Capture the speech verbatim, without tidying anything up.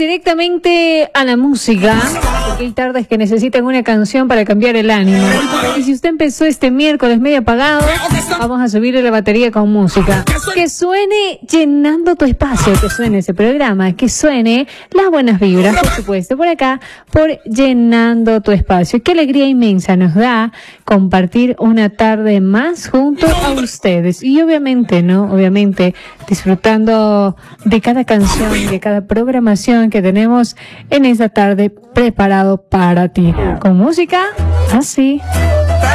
directamente a la música, porque hay tardes que necesitan una canción para cambiar el ánimo. Y si usted empezó este miércoles medio apagado, vamos a subirle la batería con música. Que suene llenando tu espacio, que suene ese programa, que suene las buenas vibras, por supuesto, por acá, por Llenando tu Espacio. Qué alegría inmensa nos da compartir una tarde más junto a ustedes. Y obviamente, ¿no? Obviamente, disfrutando de cada canción y de cada programación que tenemos en esta tarde preparado para ti. Con música así.